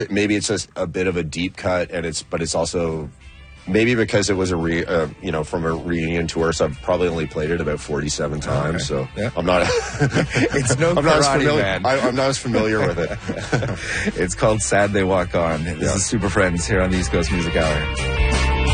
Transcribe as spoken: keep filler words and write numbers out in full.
Maybe it's just a bit of a deep cut, and it's but it's also maybe because it was a re, uh, you know from a reunion tour. So I've probably only played it about forty-seven times. Okay. So yeah. I'm not. It's no I'm not as Karate familiar. Man. I, I'm not as familiar with it. It's called "Sad They Walk On." This yeah. is Super Friends here on the East Coast Music Hour.